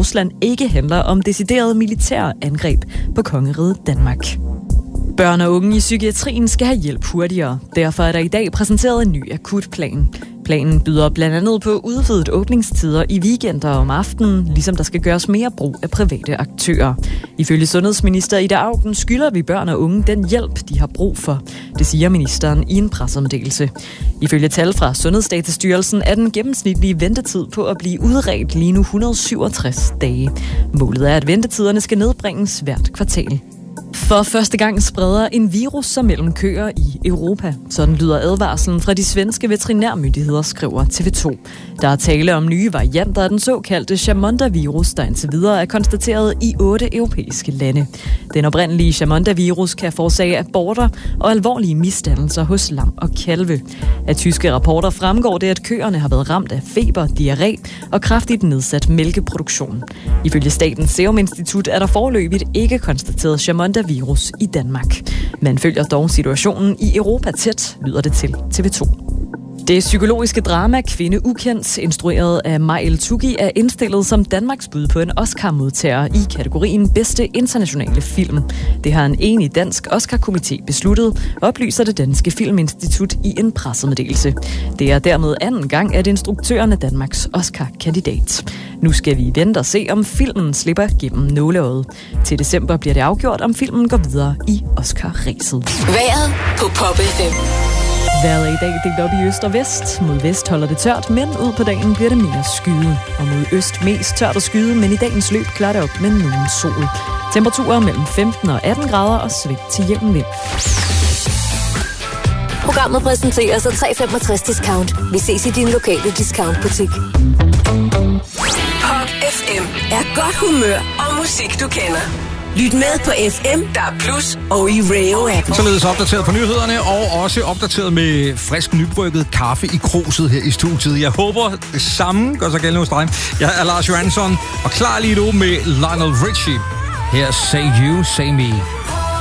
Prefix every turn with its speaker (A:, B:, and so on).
A: Rusland ikke handler om decideret militære angreb på kongeriget Danmark. Børn og unge i psykiatrien skal have hjælp hurtigere. Derfor er der i dag præsenteret en ny akutplan. Planen byder blandt andet på udvidet åbningstider i weekender om aftenen, ligesom der skal gøres mere brug af private aktører. Ifølge sundhedsminister Ida Auken skylder vi børn og unge den hjælp, de har brug for. Det siger ministeren i en pressemeddelelse. Ifølge tal fra Sundhedsdatastyrelsen er den gennemsnitlige ventetid på at blive udredt lige nu 167 dage. Målet er, at ventetiderne skal nedbringes hvert kvartal. For første gang spreder en virus sig mellem køer i Europa. Sådan lyder advarslen fra de svenske veterinærmyndigheder, skriver TV2. Der er tale om nye varianter af den såkaldte Chamonda-virus, der indtil videre er konstateret i 8 europæiske lande. Den oprindelige Chamonda-virus kan forårsage aborter og alvorlige misdannelser hos lam og kalve. Af tyske rapporter fremgår det, at køerne har været ramt af feber, diarré og kraftigt nedsat mælkeproduktion. Ifølge Statens Serum Institut er der foreløbigt ikke konstateret Chamonda-virus i Danmark. Man følger dog situationen i Europa tæt, lyder det til TV2. Det psykologiske drama Kvinde Ukendt, instrueret af Majel Tugi, er indstillet som Danmarks bud på en Oscar-modtager i kategorien Bedste Internationale Film. Det har en enig dansk Oscar-komité besluttet, oplyser det Danske Filminstitut i en pressemeddelelse. Det er dermed anden gang, at instruktøren er Danmarks Oscar-kandidat. Nu skal vi vente og se, om filmen slipper gennem nåleøjet. Til december bliver det afgjort, om filmen går videre i Oscar-ræset.
B: Vejret på Pop FM.
A: Vejret er i dag delt op i øst og vest. Mod vest holder det tørt, men ud på dagen bliver det mere skyet. Og mod øst mest tørt og skyet, men i dagens løb klarer det op med nogen sol. Temperaturer mellem 15 og 18 grader og sving til jævn vind.
B: Programmet præsenterer sig 365 Discount. Vi ses i din lokale discountbutik. Pop FM er godt humør og musik, du kender. Lyt med på FM, der er Plus og i Rayo-appen.
C: Således opdateret på nyhederne, og også opdateret med frisk nybrygget kaffe i kruset her i studiet. Jeg håber, det samme gør sig gældende hos dig. Jeg er Lars Johansson, og klar lige nu med Lionel Richie. Her Say You, Say Me.